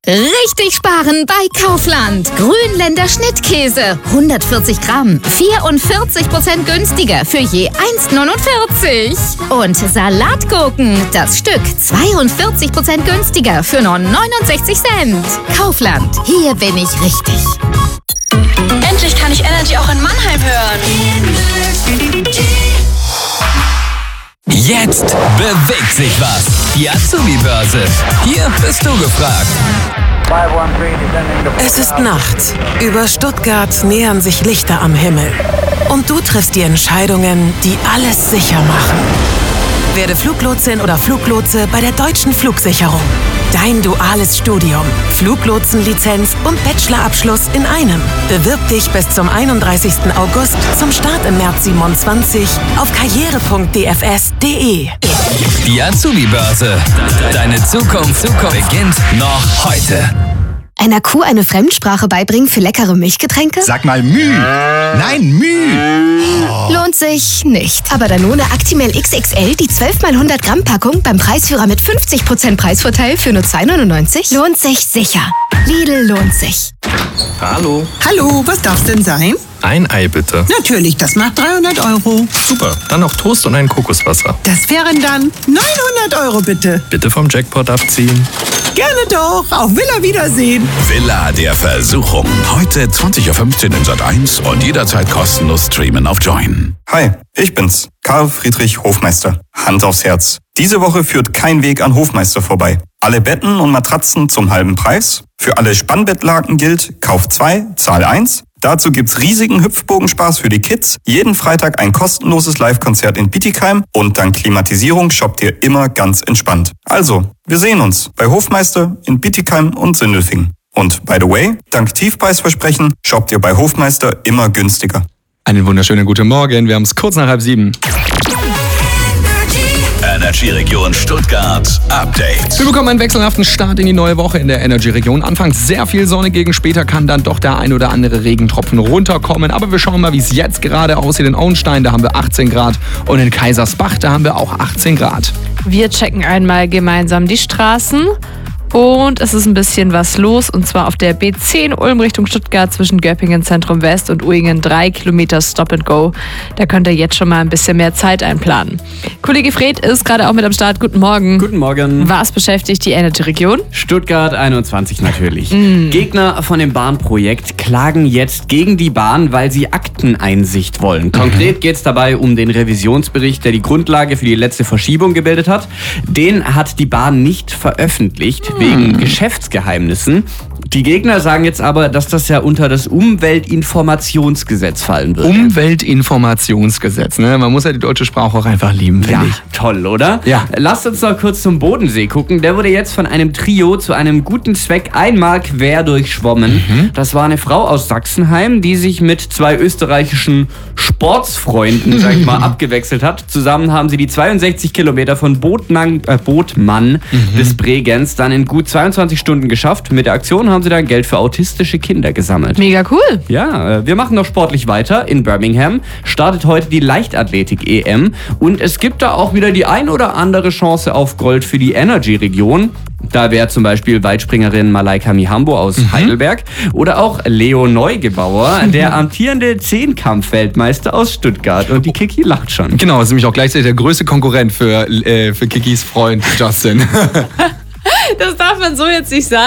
Richtig sparen bei Kaufland. Grünländer Schnittkäse. 140 Gramm. 44% günstiger für je 1,49. Und Salatgurken. Das Stück 42% günstiger für nur 69 Cent. Kaufland. Hier bin ich richtig. Endlich kann ich Energy auch in Mannheim hören. Jetzt bewegt sich was. Die Azubi-Börse. Hier bist du gefragt. Es ist Nacht. Über Stuttgart nähern sich Lichter am Himmel. Und du triffst die Entscheidungen, die alles sicher machen. Werde Fluglotsin oder Fluglotse bei der Deutschen Flugsicherung. Dein duales Studium, Fluglotsenlizenz und Bachelorabschluss in einem. Bewirb dich bis zum 31. August zum Start im März 27 auf karriere.dfs.de. Die Azubi-Börse. Deine Zukunft beginnt noch heute. Einer Kuh eine Fremdsprache beibringen für leckere Milchgetränke? Sag mal Müh. Nein, Müh. Lohnt sich nicht. Aber Danone Actimel XXL, die 12x100 Gramm Packung beim Preisführer mit 50% Preisvorteil für nur 2,99? Lohnt sich sicher. Lidl lohnt sich. Hallo. Hallo, was darf's denn sein? Ein Ei bitte. Natürlich, das macht 300 Euro. Super, dann noch Toast und ein Kokoswasser. Das wären dann 900 Euro bitte. Bitte vom Jackpot abziehen. Gerne doch, auf Villa Wiedersehen. Villa der Versuchung. Heute 20.15 Uhr in Sat.1 und jederzeit kostenlos streamen auf Join. Hi, ich bin's, Karl Friedrich Hofmeister. Hand aufs Herz. Diese Woche führt kein Weg an Hofmeister vorbei. Alle Betten und Matratzen zum halben Preis. Für alle Spannbettlaken gilt, Kauf 2, Zahl 1. Dazu gibt's riesigen Hüpfbogenspaß für die Kids, jeden Freitag ein kostenloses Live-Konzert in Bietigheim und dank Klimatisierung shoppt ihr immer ganz entspannt. Also, wir sehen uns bei Hofmeister in Bietigheim und Sindelfingen. Und by the way, dank Tiefpreisversprechen shoppt ihr bei Hofmeister immer günstiger. Einen wunderschönen guten Morgen, wir haben es kurz nach 6:30. Energy-Region Stuttgart Update. Wir bekommen einen wechselhaften Start in die neue Woche in der Energy-Region. Anfangs sehr viel Sonne, gegen später kann dann doch der ein oder andere Regentropfen runterkommen. Aber wir schauen mal, wie es jetzt gerade aussieht. In Auenstein, da haben wir 18 Grad und in Kaisersbach, da haben wir auch 18 Grad. Wir checken einmal gemeinsam die Straßen. Und es ist ein bisschen was los, und zwar auf der B10 Ulm Richtung Stuttgart zwischen Göppingen Zentrum West und Uingen 3 Kilometer Stop and Go. Da könnt ihr jetzt schon mal ein bisschen mehr Zeit einplanen. Kollege Fred ist gerade auch mit am Start. Guten Morgen. Guten Morgen. Was beschäftigt die Energy-Region? Stuttgart 21 natürlich. Gegner von dem Bahnprojekt klagen jetzt gegen die Bahn, weil sie Akteneinsicht wollen. Konkret geht es dabei um den Revisionsbericht, der die Grundlage für die letzte Verschiebung gebildet hat. Den hat die Bahn nicht veröffentlicht. Wegen Geschäftsgeheimnissen. Die Gegner sagen jetzt aber, dass das ja unter das Umweltinformationsgesetz fallen würde. Umweltinformationsgesetz, ne? Man muss ja die deutsche Sprache auch einfach lieben, finde ich. Toll, oder? Ja. Lasst uns noch kurz zum Bodensee gucken. Der wurde jetzt von einem Trio zu einem guten Zweck einmal quer durchschwommen. Das war eine Frau aus Sachsenheim, die sich mit 2 österreichischen Sportsfreunden, sag ich mal, abgewechselt hat. Zusammen haben sie die 62 Kilometer von Botmann bis Bregenz dann in gut 22 Stunden geschafft. Mit der Aktion haben sie dann Geld für autistische Kinder gesammelt. Mega cool. Ja, wir machen noch sportlich weiter. In Birmingham startet heute die Leichtathletik-EM und es gibt da auch wieder die ein oder andere Chance auf Gold für die Energy-Region. Da wäre zum Beispiel Weitspringerin Malaika Mihambo aus Heidelberg oder auch Leo Neugebauer, der amtierende Zehnkampf-Weltmeister aus Stuttgart. Und die Kiki lacht schon. Genau, ist nämlich auch gleichzeitig der größte Konkurrent für Kikis Freund Justin. Das darf man so jetzt nicht sagen.